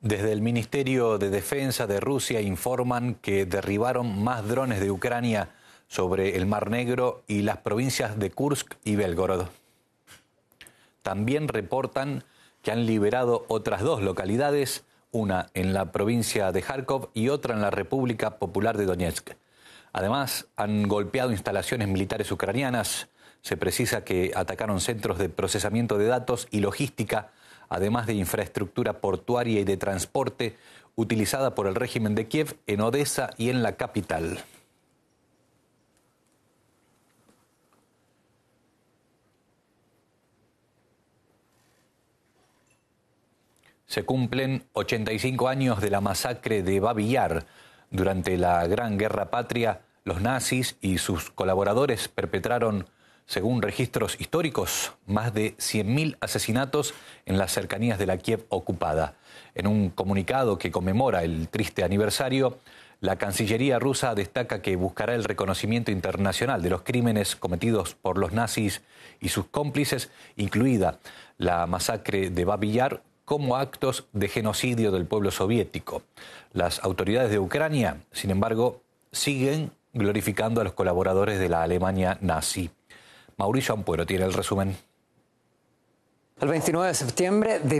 Desde el Ministerio de Defensa de Rusia informan que derribaron más drones de Ucrania sobre el Mar Negro y las provincias de Kursk y Belgorod. También reportan que han liberado otras dos localidades, una en la provincia de Kharkov y otra en la República Popular de Donetsk. Además, han golpeado instalaciones militares ucranianas. Se precisa que atacaron centros de procesamiento de datos y logística, además de infraestructura portuaria y de transporte utilizada por el régimen de Kiev en Odessa y en la capital. Se cumplen 85 años de la masacre de Babi Yar. Durante la Gran Guerra Patria, los nazis y sus colaboradores perpetraron, según registros históricos, más de 100.000 asesinatos en las cercanías de la Kiev ocupada. En un comunicado que conmemora el triste aniversario, la Cancillería rusa destaca que buscará el reconocimiento internacional de los crímenes cometidos por los nazis y sus cómplices, incluida la masacre de Babi Yar, como actos de genocidio del pueblo soviético. Las autoridades de Ucrania, sin embargo, siguen glorificando a los colaboradores de la Alemania nazi. Mauricio Ampuero tiene el resumen. El 29 de septiembre de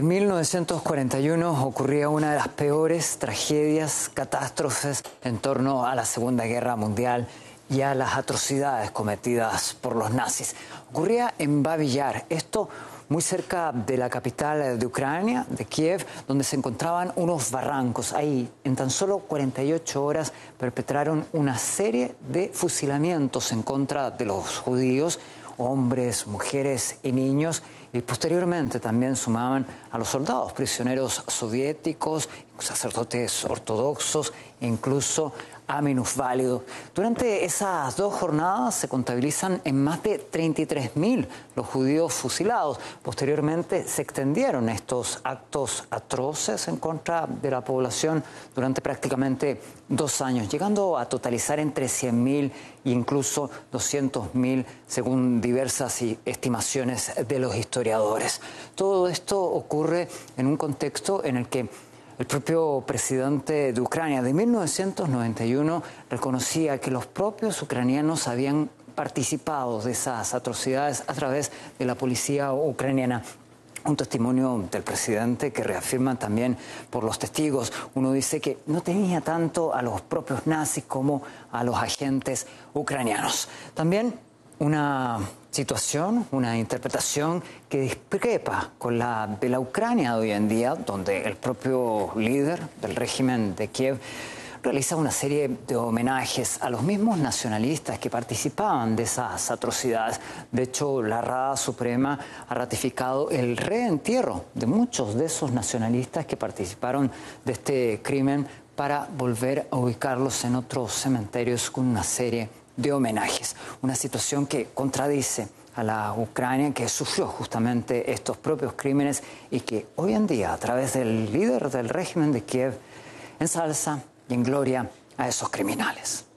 1941 ocurría una de las peores tragedias, catástrofes en torno a la Segunda Guerra Mundial y a las atrocidades cometidas por los nazis. Ocurría en Babi Yar, esto muy cerca de la capital de Ucrania, de Kiev, donde se encontraban unos barrancos. Ahí, en tan solo 48 horas, perpetraron una serie de fusilamientos en contra de los judíos, hombres, mujeres y niños, y posteriormente también sumaban a los soldados prisioneros soviéticos, sacerdotes ortodoxos e incluso a minusválidos. Durante esas dos jornadas se contabilizan en más de 33.000 los judíos fusilados. Posteriormente se extendieron estos actos atroces en contra de la población durante prácticamente 2 años, llegando a totalizar entre 100.000 e incluso 200.000 según diversas estimaciones de los historiadores. Todo esto ocurre en un contexto en el que el propio presidente de Ucrania de 1991 reconocía que los propios ucranianos habían participado de esas atrocidades a través de la policía ucraniana. Un testimonio del presidente que reafirma también por los testigos. Uno dice que no tenía tanto a los propios nazis como a los agentes ucranianos. También una situación, una interpretación que discrepa con la de la Ucrania de hoy en día, donde el propio líder del régimen de Kiev realiza una serie de homenajes a los mismos nacionalistas que participaban de esas atrocidades. De hecho, la Rada Suprema ha ratificado el reentierro de muchos de esos nacionalistas que participaron de este crimen para volver a ubicarlos en otros cementerios con una serie de homenajes. Una situación que contradice a la Ucrania que sufrió justamente estos propios crímenes y que hoy en día, a través del líder del régimen de Kiev, ensalza y engloria a esos criminales.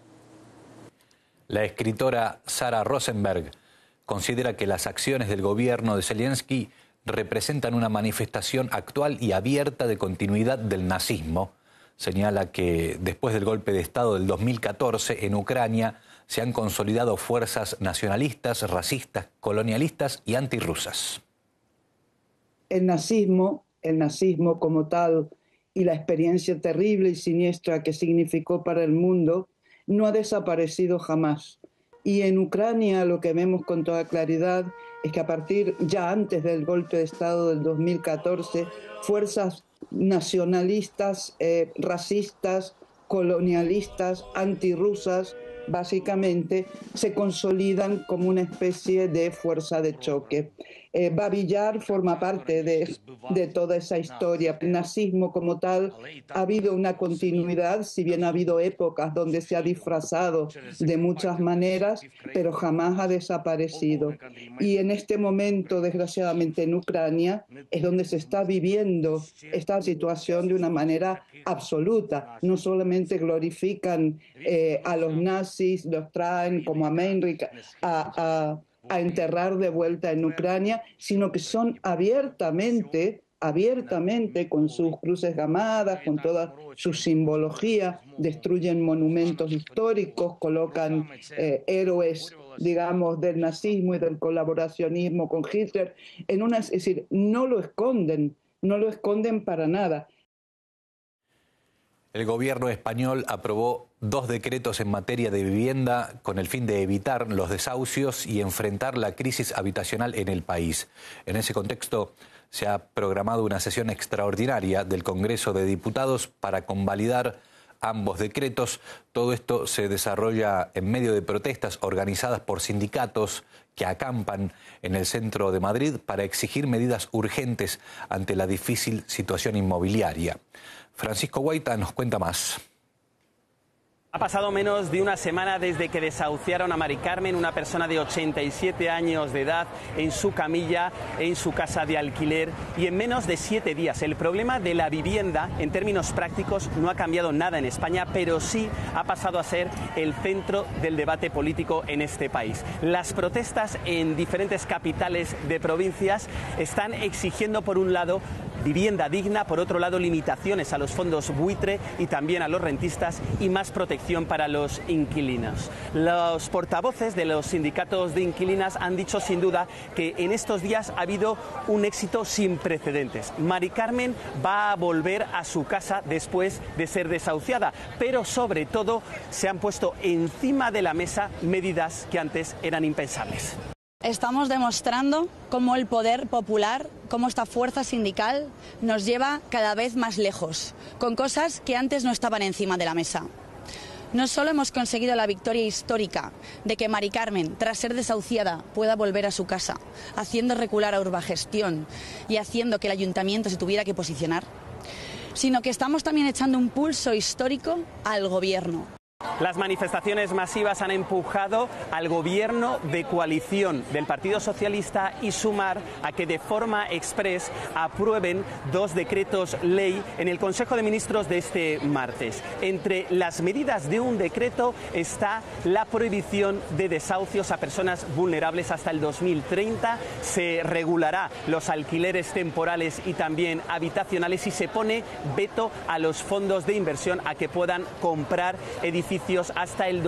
La escritora Sara Rosenberg considera que las acciones del gobierno de Zelensky representan una manifestación actual y abierta de continuidad del nazismo. Señala que después del golpe de Estado del 2014 en Ucrania se han consolidado fuerzas nacionalistas, racistas, colonialistas y antirrusas. El nazismo como tal y la experiencia terrible y siniestra que significó para el mundo no ha desaparecido jamás. Y en Ucrania lo que vemos con toda claridad es que a partir ya antes del golpe de Estado del 2014, fuerzas nacionalistas, racistas, colonialistas, antirrusas, básicamente se consolidan como una especie de fuerza de choque. Babi Yar forma parte de toda esa historia. El nazismo como tal ha habido una continuidad, si bien ha habido épocas donde se ha disfrazado de muchas maneras, pero jamás ha desaparecido. Y en este momento, desgraciadamente en Ucrania, es donde se está viviendo esta situación de una manera absoluta. No solamente glorifican a los nazis, los traen como a Meinrich a enterrar de vuelta en Ucrania, sino que son abiertamente abiertamente, con sus cruces gamadas, con toda su simbología, destruyen monumentos históricos, colocan héroes, digamos, del nazismo y del colaboracionismo con Hitler es decir, no lo esconden para nada. El gobierno español aprobó 2 decretos en materia de vivienda con el fin de evitar los desahucios y enfrentar la crisis habitacional en el país. En ese contexto, se ha programado una sesión extraordinaria del Congreso de Diputados para convalidar ambos decretos. Todo esto se desarrolla en medio de protestas organizadas por sindicatos que acampan en el centro de Madrid para exigir medidas urgentes ante la difícil situación inmobiliaria. Francisco Guaita nos cuenta más. Ha pasado menos de una semana desde que desahuciaron a Mari Carmen, una persona de 87 años de edad, en su camilla, en su casa de alquiler, y en menos de 7 días. El problema de la vivienda, en términos prácticos, no ha cambiado nada en España, pero sí ha pasado a ser el centro del debate político en este país. Las protestas en diferentes capitales de provincias están exigiendo, por un lado, vivienda digna, por otro lado, limitaciones a los fondos buitre y también a los rentistas y más protección para los inquilinos. Los portavoces de los sindicatos de inquilinas han dicho sin duda que en estos días ha habido un éxito sin precedentes. Mari Carmen va a volver a su casa después de ser desahuciada, pero sobre todo se han puesto encima de la mesa medidas que antes eran impensables. Estamos demostrando cómo el poder popular, cómo esta fuerza sindical nos lleva cada vez más lejos, con cosas que antes no estaban encima de la mesa. No solo hemos conseguido la victoria histórica de que Mari Carmen, tras ser desahuciada, pueda volver a su casa, haciendo recular a Urbagestión y haciendo que el ayuntamiento se tuviera que posicionar, sino que estamos también echando un pulso histórico al gobierno. Las manifestaciones masivas han empujado al gobierno de coalición del Partido Socialista y Sumar a que de forma exprés aprueben 2 decretos ley en el Consejo de Ministros de este martes. Entre las medidas de un decreto está la prohibición de desahucios a personas vulnerables hasta el 2030. Se regulará los alquileres temporales y también habitacionales y se pone veto a los fondos de inversión a que puedan comprar edificios hasta el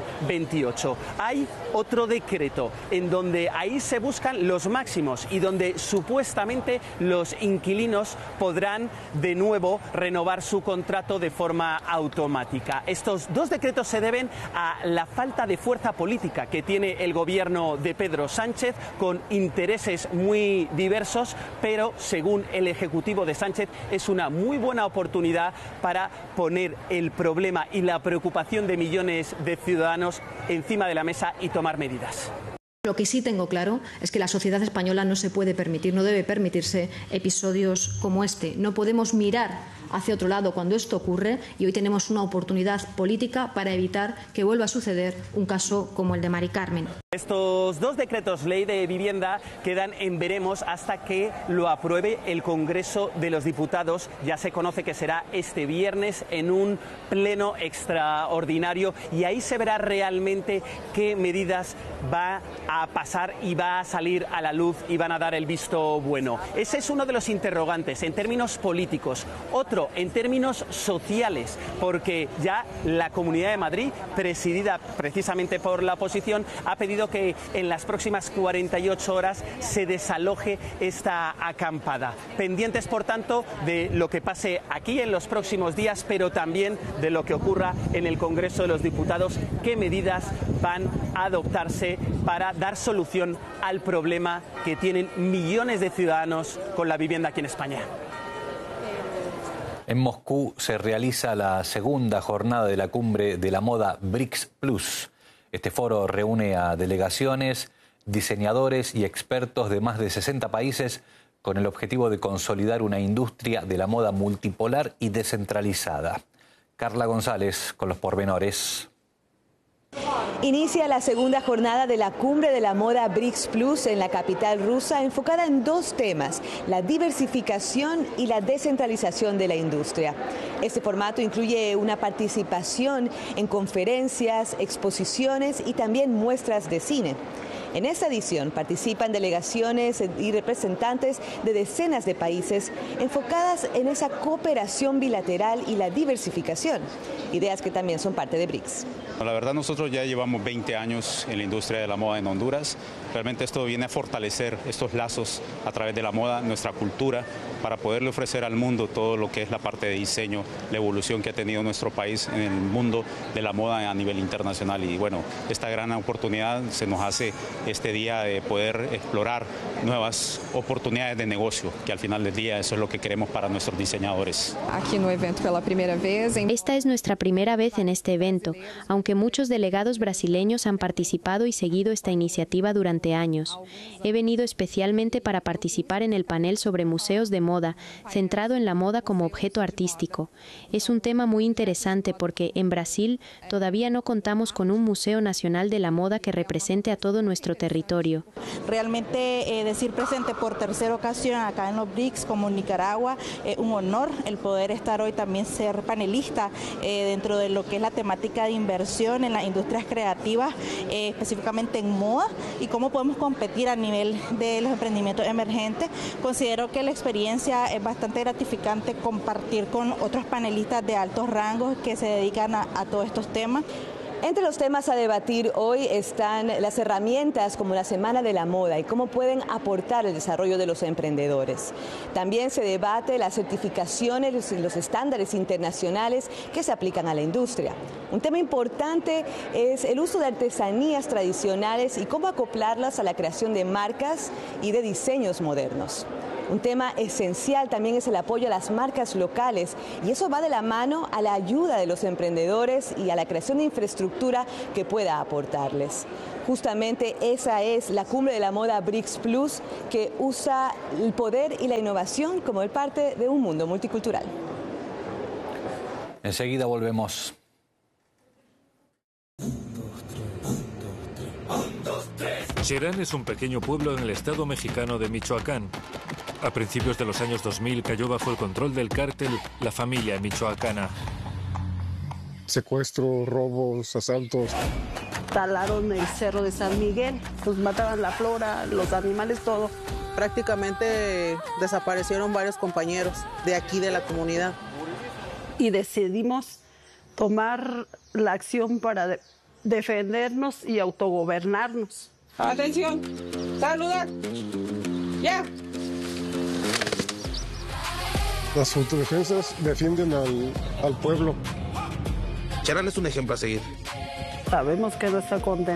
2028. Hay otro decreto en donde ahí se buscan los máximos y donde supuestamente los inquilinos podrán de nuevo renovar su contrato de forma automática. Estos 2 decretos se deben a la falta de fuerza política que tiene el gobierno de Pedro Sánchez, con intereses muy diversos, pero según el Ejecutivo de Sánchez es una muy buena oportunidad para poner el problema y la preocupación de millones de ciudadanos encima de la mesa y tomar medidas. Lo que sí tengo claro es que la sociedad española no se puede permitir, no debe permitirse episodios como este. No podemos mirar hacia otro lado cuando esto ocurre y hoy tenemos una oportunidad política para evitar que vuelva a suceder un caso como el de Mari Carmen. Estos 2 decretos ley de vivienda quedan en veremos hasta que lo apruebe el Congreso de los Diputados. Ya se conoce que será este viernes en un pleno extraordinario y ahí se verá realmente qué medidas va a pasar y va a salir a la luz y van a dar el visto bueno. Ese es uno de los interrogantes en términos políticos. Otro en términos sociales, porque ya la Comunidad de Madrid, presidida precisamente por la oposición, ha pedido que en las próximas 48 horas se desaloje esta acampada. Pendientes, por tanto, de lo que pase aquí en los próximos días, pero también de lo que ocurra en el Congreso de los Diputados, qué medidas van a adoptarse para dar solución al problema que tienen millones de ciudadanos con la vivienda aquí en España. En Moscú se realiza la segunda jornada de la cumbre de la moda BRICS Plus. Este foro reúne a delegaciones, diseñadores y expertos de más de 60 países con el objetivo de consolidar una industria de la moda multipolar y descentralizada. Carla González con los pormenores. Inicia la segunda jornada de la Cumbre de la Moda BRICS Plus en la capital rusa, enfocada en 2 temas: la diversificación y la descentralización de la industria. Este formato incluye una participación en conferencias, exposiciones y también muestras de cine. En esta edición participan delegaciones y representantes de decenas de países enfocadas en esa cooperación bilateral y la diversificación, ideas que también son parte de BRICS. La verdad, nosotros ya llevamos 20 años en la industria de la moda en Honduras. Realmente esto viene a fortalecer estos lazos a través de la moda, nuestra cultura, para poderle ofrecer al mundo todo lo que es la parte de diseño, la evolución que ha tenido nuestro país en el mundo de la moda a nivel internacional. Y bueno, esta gran oportunidad se nos hace este día de poder explorar nuevas oportunidades de negocio, que al final del día eso es lo que queremos para nuestros diseñadores. Aquí no evento pela primera vez. Esta es nuestra primera vez en este evento, aunque muchos delegados brasileños han participado y seguido esta iniciativa durante años. He venido especialmente para participar en el panel sobre museos de moda, centrado en la moda como objeto artístico. Es un tema muy interesante porque en Brasil todavía no contamos con un Museo Nacional de la Moda que represente a todo nuestro territorio. Realmente decir presente por tercera ocasión acá en los BRICS como Nicaragua, un honor el poder estar hoy también ser panelista dentro de lo que es la temática de inversión en las industrias creativas, específicamente en moda, y cómo podemos competir a nivel de los emprendimientos emergentes. Considero que la experiencia es bastante gratificante compartir con otros panelistas de altos rangos que se dedican a todos estos temas. Entre los temas a debatir hoy están las herramientas como la Semana de la Moda y cómo pueden aportar el desarrollo de los emprendedores. También se debate las certificaciones y los estándares internacionales que se aplican a la industria. Un tema importante es el uso de artesanías tradicionales y cómo acoplarlas a la creación de marcas y de diseños modernos. Un tema esencial también es el apoyo a las marcas locales, y eso va de la mano a la ayuda de los emprendedores y a la creación de infraestructura que pueda aportarles. Justamente esa es la cumbre de la moda BRICS Plus, que usa el poder y la innovación como parte de un mundo multicultural. Enseguida volvemos. Cherán es un pequeño pueblo en el estado mexicano de Michoacán. A principios de los años 2000 cayó bajo el control del cártel La Familia Michoacana. Secuestros, robos, asaltos. Talaron el cerro de San Miguel, pues mataban la flora, los animales, todo. Prácticamente desaparecieron varios compañeros de aquí de la comunidad. Y decidimos tomar la acción para defendernos y autogobernarnos. Atención, saludar. Ya. Las autodefensas defienden al pueblo. Cherán es un ejemplo a seguir. Sabemos que nuestra condena